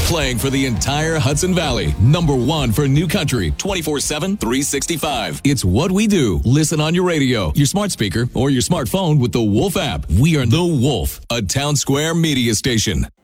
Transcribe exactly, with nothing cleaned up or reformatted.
Playing for the entire Hudson Valley. Number one for new country, twenty-four seven, three sixty-five. It's what we do. Listen on your radio, your smart speaker, or your smartphone with the Wolf app. We are The Wolf, a Town Square media station.